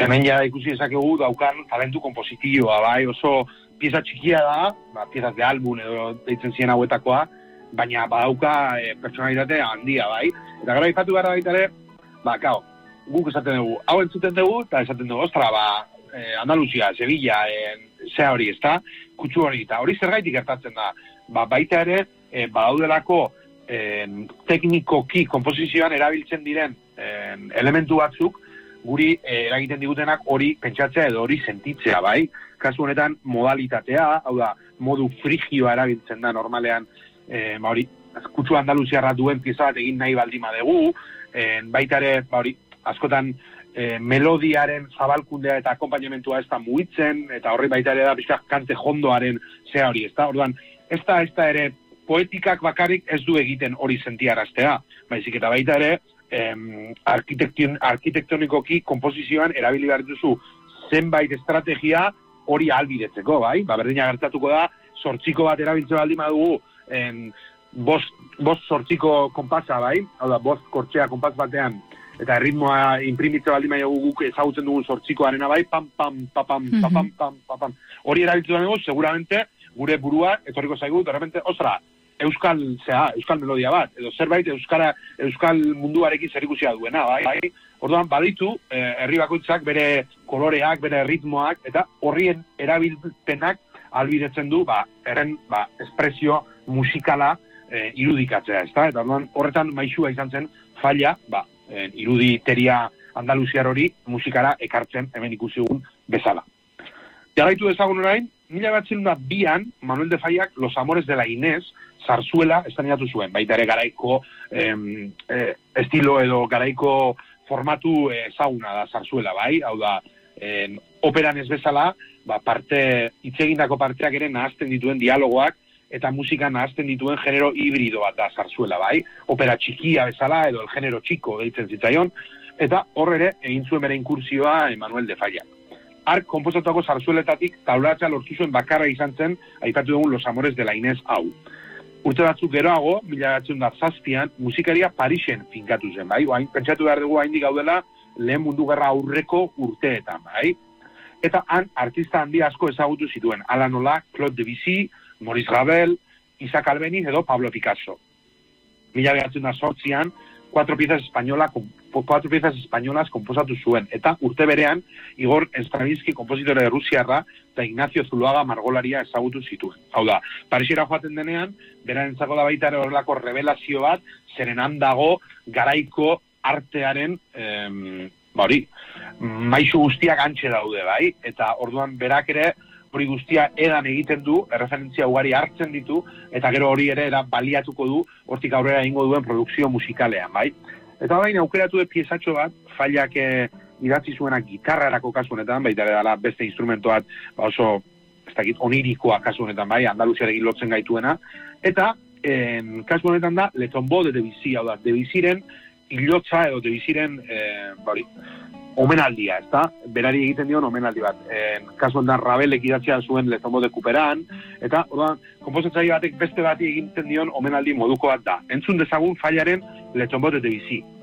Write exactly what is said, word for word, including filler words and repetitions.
hemen ja ikusi dezakegu daukan talentu kompositioa, bai, oso pieza txikia da, ba, piezas de album edo deitzen ziren hauetakoa, baina badauka e, pertsonalitate handia, bai. Eta gara ipatu gara baita ere, ba, kao, guk esaten dugu, hau entzuten dugu, eta esaten dugu, ostra, ba, e, Andaluzia, Sevilla, e, zea hori, ezta, kutsu hori, eta hori zergaitik gertatzen da, ba, baita ere, e, badaudelako e, teknikoki komposizioan erabiltzen diren e, elementu batzuk, guri e, eragiten digutenak hori pentsatzea edo hori sentitzea, bai? Kasu honetan modalitatea, hau da, modu frigioa erabiltzen da normalean, e, ba hori, kutsu andaluziarra duen pieza bat egin nahi baldima dugu, e, baita ere, ba hori, askotan e, melodiaren zabalkundea eta akompainamentua ez da mugitzen, eta horri baita ere da bizkak kante jondoaren zea hori, ez da? Orduan, ez da, ez da ere, poetikak bakarrik ez du egiten hori sentiaraztea, baizik eta baita ere, Em, arkitektonikoki komposizioan erabili behar duzu zenbait estrategia hori ahalbidetzeko, bai? Ba, berdina gertatuko da, sortziko bat erabiltze baldin badugu, em, bost, bost sortziko konpasa, bai? Hau da, bost kortxea konpas batean, eta erritmoa inprimitze baldin badugu guk ezagutzen dugun sortzikoarena, bai? Pam, pam, papam, papam, pam, papam. Hori erabiltze dugu, seguramente, gure burua, etorriko zaigu, de repente, ostra, euskal, zera, euskal melodia bat, edo zerbait euskara, euskal munduarekin zerikusia duena, bai? bai? Orduan, baditu, eh, herri bakoitzak bere koloreak, bere ritmoak, eta horrien erabilpenak albidetzen du, ba, erren, ba, espresio musikala eh, irudikatzea, ezta? Eta orduan, horretan maixua izan zen falla, ba, eh, iruditeria andaluziar hori musikara ekartzen hemen ikusigun bezala. Jarraitu dezagun orain, mila batzen da bian, Manuel de Fallac, Los Amores de la Inés, Zarzuela estrenatu zuen, baita ere garaiko em, eh, estilo edo garaiko formatu ezaguna da Zarzuela, bai? Hau da, em, operan ez bezala, ba, parte, itzegindako parteak ere nahazten dituen dialogoak, eta musika nahazten dituen genero hibrido bat da Zarzuela, bai? Opera txikia bezala, edo el genero txiko deitzen zitzaion, eta hor ere egin zuen bere inkursioa Manuel de Fallac. Ark konposatuako zarzueletatik taulatza lortu zuen bakarra izan zen, aipatu dugun Los Amores de la Inés hau. Urte batzuk geroago, mila batzen da zazpian, musikaria Parisen finkatu zen, bai? Oain, pentsatu behar dugu haindik gaudela lehen mundu gerra aurreko urteetan, bai? Eta han artista handi asko ezagutu zituen, ala nola Claude Debussy, Maurice Ravel, Isaac Albeniz edo Pablo Picasso. Mila batzen da sortzian, cuatro piezas española, cuatro piezas españolas komposatu zuen, eta urte berean Igor Stravinsky kompositore rusiarra eta Ignacio Zuluaga margolaria ezagutu zituen. Hau da, Parisera joaten denean, berarentzako da baita horrelako revelazio bat, zeren dago garaiko artearen, em, ba hori, maisu guztiak antxe daude, bai? Eta orduan berak ere, hori guztia edan egiten du, erreferentzia ugari hartzen ditu, eta gero hori ere era baliatuko du, hortik aurrera egingo duen produkzio musikalean, bai? Eta baina aukeratu de piezatxo bat, Fallac idatzi zuena gitarrarako kasu honetan, baita ere dala beste instrumentoat ba oso, ez dakit, onirikoa kasu honetan, bai, Andaluziarekin lotzen gaituena, eta en, kasu honetan da, Le Tombeau de Debussy, hau da, Debussyren hilotza edo Debussyren, eh, bari, omenaldia, ez da? Berari egiten dion omenaldi bat. En, kasu honetan Rabelek idatzia zuen Le Tombeau de Couperin, eta, orduan, konposatzaile batek beste bati egiten dion omenaldi moduko bat da. Entzun dezagun Fallaren Le Tombeau de Debussy.